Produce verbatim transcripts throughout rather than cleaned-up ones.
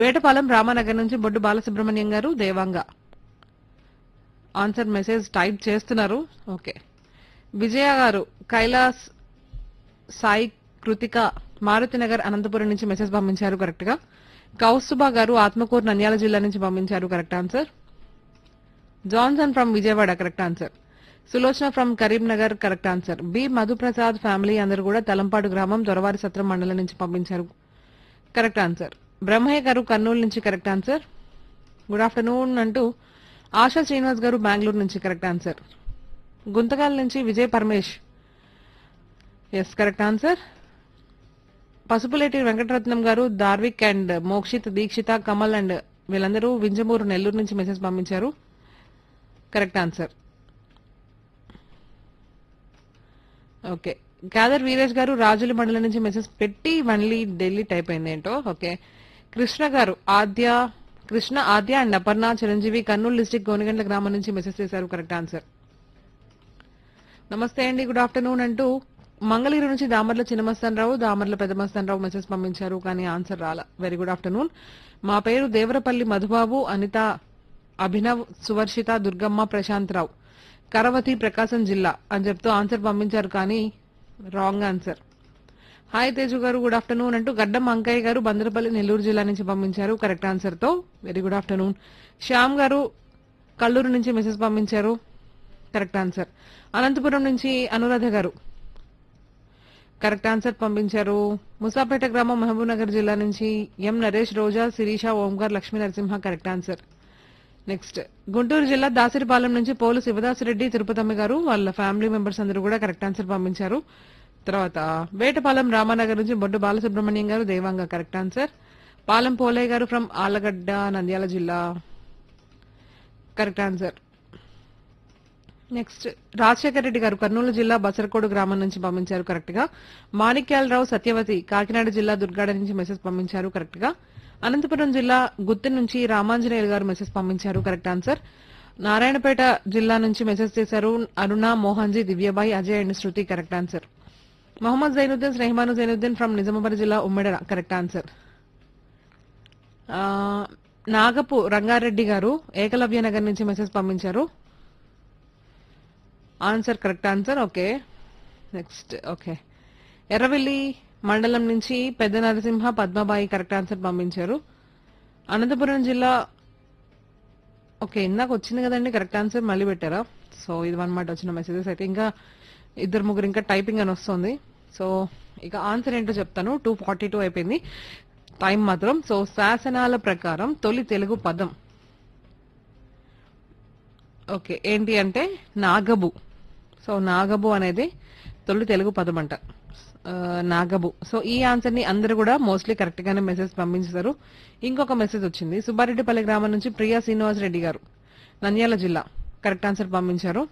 వేటపాలెం రామానగర్ నుంచి బొడ్డు బాలసుబ్రహ్మణ్యం గారు Devanga answer message type చేస్తున్నారు. ఓకే. విజయ గారు కైలాస్ సాయి కృతిక మారుతినగర్ అనంతపురం నుంచి మెసేజ్ పంపించారు కరెక్ట్ గా. కౌస్తుభా గారు ఆత్మకూరు నంద్యాల జిల్లా నుంచి పంపించారు correct answer. Johnson from Vijayawada correct answer. Sulochana from Karimnagar correct answer. B Madhu Prasad family అందరూ కూడా తలంపాడు గ్రామం దొరవారి సత్రం మండలం నుంచి పంపించారు కరెక్ట్ ఆన్సర్. బ్రహ్మయ్య గారు కర్నూలు నుంచి కరెక్ట్ ఆన్సర్. గుడ్ ఆఫ్టర్నూన్ అంటూ ఆశా శ్రీనివాస్ గారు బెంగళూరు నుంచి కరెక్ట్ ఆన్సర్. గుంతకాల నుంచి Vijay Paramesh yes correct answer. Pasupuleti Venkataratnam గారు దార్విక్ అండ్ మోక్షిత్ దీక్షిత కమల్ అండ్ వీళ్ళందరూ వింజమూరు నెల్లూరు నుంచి మెసేజ్ పంపించారు correct answer. Okay. Gadar Veeresh గారు రాజుల మండలం నుంచి మెసేజ్ పెట్టి మళ్ళీ ఢిల్లీ టైప్ అయింది ఏంటో. ఓకే. కృష్ణ గారు ఆద్య కృష్ణ ఆద్య అండ్ అపర్ణ చిరంజీవి కర్నూలు డిస్టిక్ గోనిగండ్ల గ్రామం నుంచి మెసేజ్ చేశారు కరెక్ట్ ఆన్సర్. నమస్తే అండి గుడ్ ఆఫ్టర్నూన్ అంటూ మంగళగిరి నుంచి దామర్ల చిన్నమస్తానరావు దామర్ల పెద్దమస్తానరావు మెసేజ్ పంపించారు కానీ ఆన్సర్ రాలా. Very good afternoon. మా పేరు దేవరపల్లి మధుబాబు అనిత అభినవ్ సువర్షిత దుర్గమ్మ ప్రశాంత్ రావు కరవతి ప్రకాశం జిల్లా అని చెప్తూ ఆన్సర్ పంపించారు కానీ రాంగ్ ఆన్సర్. హాయ్ తేజు గారు గుడ్ ఆఫ్టర్నూన్ అంటూ గడ్డం అంకయ్య గారు బందరపల్లి నెల్లూరు జిల్లా నుంచి పంపించారు కరెక్ట్ ఆన్సర్ తో. Very good afternoon. శ్యామ్ గారు కల్లూరు నుంచి మెసేజ్ పంపించారు కరెక్ట్ ఆన్సర్. అనంతపురం నుంచి అనురాధ గారు కరెక్ట్ ఆన్సర్ పంపించారు. ముసాపేట గ్రామం మహబూబ్ నగర్ జిల్లా నుంచి ఎం నరేష్ రోజా Sirisha Omkar Lakshmi Narasimha correct answer. Next Guntur జిల్లా దాసరిపాలెం నుంచి పోలు శివదాసిరెడ్డి తిరుపతమ్మ గారు వాళ్ళ ఫ్యామిలీ మెంబర్స్ అందరూ కూడా కరెక్ట్ ఆన్సర్ పంపించారు. తర్వాత వేటపాలెం రామానగర్ నుంచి బొడ్డు బాలసుబ్రహ్మణ్యం గారు దేవాంగ కరెక్ట్ ఆన్సర్. పాలెం పోలయ్య గారు ఫ్రమ్ ఆలగడ్డ నంద్యాల జిల్లా correct answer. Next Rajasekhara Reddy గారు కర్నూలు జిల్లా బసరకోడు గ్రామం నుంచి పంపించారు కరెక్ట్ గా. మాణిక్యాలరావు సత్యవతి కాకినాడ జిల్లా దుర్గాడ నుంచి మెసేజ్ పంపించారు కరెక్ట్ గా. అనంతపురం జిల్లా గుత్తి నుంచి రామాంజనేయులు గారు మెసేజ్ పంపించారు కరెక్ట్ ఆన్సర్. నారాయణపేట జిల్లా నుంచి మెసేజ్ చేశారు అరుణ Mohanji Divyabai Ajay and Shruti correct answer. Mohammed Zainuddin స్నేహమాను Zainuddin from Nizamabad జిల్లా ఉమ్మడి కరెక్ట్ ఆన్సర్. నాగపు రంగారెడ్డి గారు ఏకలవ్య నగర్ నుంచి మెసేజ్ పంపించారు answer correct answer. Okay. Next okay Erravelli మండలం నుంచి పెద్ద నరసింహ పద్మబాయి కరెక్ట్ ఆన్సర్ పంపించారు. అనంతపురం జిల్లా ఓకే ఇందాక వచ్చింది కదండి కరెక్ట్ ఆన్సర్ మళ్ళీ పెట్టారా. సో ఇది అనమాట వచ్చిన మెసేజెస్. అయితే ఇంకా ఇద్దరు ముగ్గురు ఇంకా టైపింగ్ అని వస్తుంది. సో ఇక ఆన్సర్ ఏంటో చెప్తాను. టూ ఫార్టీ టూ అయిపోయింది టైం మాత్రం. సో శాసనాల ప్రకారం తొలి తెలుగు పదం ఓకే ఏంటి అంటే నాగబు. సో నాగబు అనేది తొలి తెలుగు పదం అంట నాగబు. సో ఈ ఆన్సర్ ని అందరూ కూడా మోస్ట్లీ కరెక్ట్ గానే మెసేజ్ పంపించారు. ఇంకొక మెసేజ్ వచ్చింది సుబ్బారెడ్డిపల్లి గ్రామం నుంచి ప్రియా శ్రీనివాస్ రెడ్డి గారు నంద్యాల జిల్లా కరెక్ట్ ఆన్సర్ పంపించారు.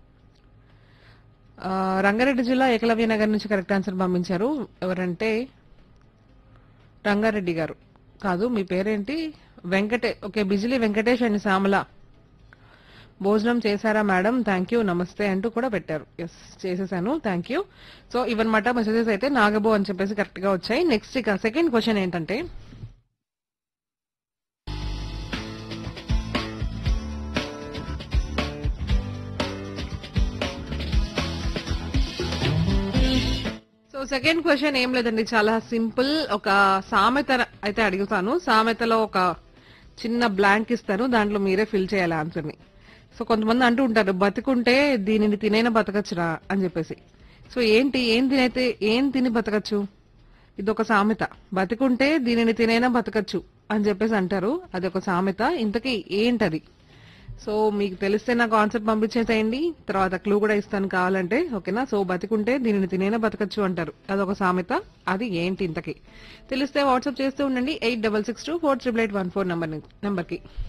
రంగారెడ్డి జిల్లా ఏకలవ్య నగర్ నుంచి కరెక్ట్ ఆన్సర్ పంపించారు. ఎవరంటే రంగారెడ్డి గారు కాదు మీ పేరేంటి వెంకటే ఓకే బిజిలీ వెంకటేష్ అండ్ శ్యామల భోజనం చేశారా మేడం థ్యాంక్ యూ నమస్తే అంటూ కూడా పెట్టారు. ఎస్ చేసేసాను థ్యాంక్ యూ. సో ఇవన్నమాట మెసేజెస్ అయితే నాగబో అని చెప్పేసి కరెక్ట్ గా వచ్చాయి. నెక్స్ట్ ఇక సెకండ్ క్వశ్చన్ ఏంటంటే సో సెకండ్ క్వశ్చన్ ఏం లేదండి చాలా సింపుల్. ఒక సామెత అయితే అడుగుతాను. సామెతలో ఒక చిన్న బ్లాంక్ ఇస్తాను దాంట్లో మీరే ఫిల్ చేయాలి ఆన్సర్ ని. సో కొంతమంది అంటూ ఉంటారు బతికుంటే దీనిని తినైనా బతకచ్చురా అని చెప్పేసి. సో ఏంటి ఏం తినైతే ఏం తిని బతకచ్చు ఇది ఒక సామెత. బతికుంటే దీనిని తినైనా బతకచ్చు అని చెప్పేసి అంటారు అది ఒక సామెత. ఇంతకీ ఏంటది? సో మీకు తెలిస్తే నాకు ఆన్సర్ పంపించేసేయండి తర్వాత క్లూ కూడా ఇస్తాను కావాలంటే ఓకేనా. సో బతికుంటే దీనిని తినైనా బతకచ్చు అంటారు అదొక సామెత. అది ఏంటి ఇంతకీ తెలిస్తే వాట్సాప్ చేస్తూ ఉండండి eight double six two four triple eight one four number number కి.